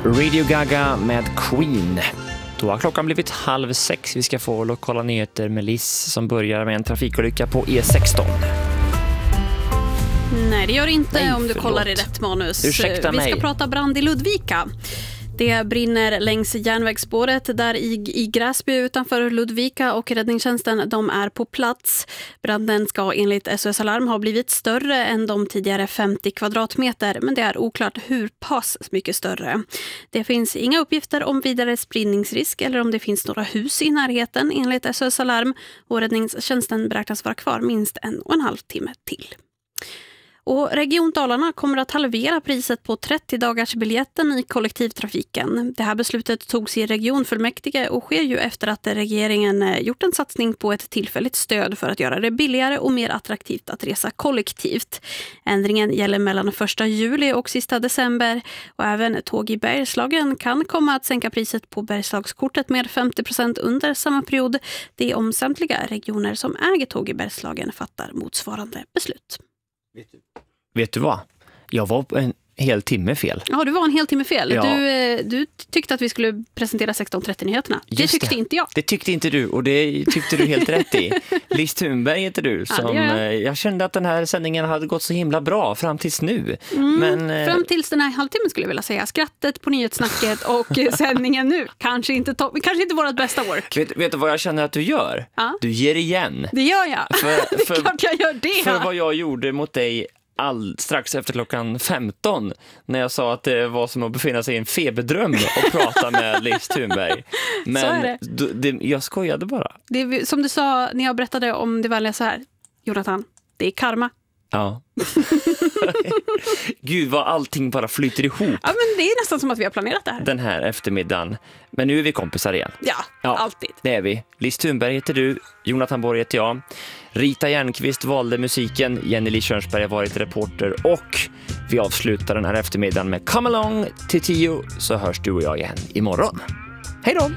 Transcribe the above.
Radio Gaga med Queen. Då har klockan blivit 5:30. Vi ska få lokala nyheter med Liz som börjar med en trafikolycka på E16. Nej, det gör inte. Nej, om du förlåt. kollar i rätt manus. Ursäkta mig. Vi ska prata brand i Ludvika. Det brinner längs järnvägsspåret där i Gräsby utanför Ludvika, och räddningstjänsten de är på plats. Branden ska enligt SOS Alarm ha blivit större än de tidigare 50 kvadratmeter, men det är oklart hur pass mycket större. Det finns inga uppgifter om vidare spridningsrisk eller om det finns några hus i närheten enligt SOS Alarm, och räddningstjänsten beräknas vara kvar minst 1,5 timme till. Och Region Dalarna kommer att halvera priset på 30-dagarsbiljetten i kollektivtrafiken. Det här beslutet togs i regionfullmäktige och sker ju efter att regeringen gjort en satsning på ett tillfälligt stöd för att göra det billigare och mer attraktivt att resa kollektivt. Ändringen gäller mellan 1 juli och sista december, och även tåg i Bergslagen kan komma att sänka priset på Bergslagskortet med 50% under samma period. Det är om samtliga regioner som äger tåg i Bergslagen fattar motsvarande beslut. Vet du vad? Jag var en hel timme fel. Ja, du var en hel timme fel. Ja. Du tyckte att vi skulle presentera 16:30-nyheterna. Det Just tyckte det. inte jag. Det tyckte inte du, och det tyckte du helt rätt i. Liz Thunberg heter du. Ja, Som, det gör jag kände att den här sändningen hade gått så himla bra fram tills nu. Men, Fram tills den här halvtimmen skulle jag vilja säga. Skrattet på nyhetssnacket och sändningen nu. Kanske inte vårt bästa work. vet du vad jag känner att du gör? Ja. Du ger igen. Det gör jag. För- Det är klart jag gör det. För vad jag gjorde mot dig strax efter klockan 15, när jag sa att det var som att befinna sig i en feberdröm och prata med Liz Thunberg. Men Så är det. Jag skojade bara. Det är, som du sa när jag berättade om det vanliga så här. Jonathan, det är karma. Ja. Gud, vad allting bara flyter ihop Ja, men det är nästan som att vi har planerat det här. den här eftermiddagen. Men nu är vi kompisar igen. Ja, alltid. Det är vi. Liz Thunberg heter du, Jonathan Borg heter jag. Rita Järnqvist valde musiken, Jenny Lee Körnsberg har varit reporter, och vi avslutar den här eftermiddagen med Come Along till 10, så hörs du och jag igen imorgon. Hej då!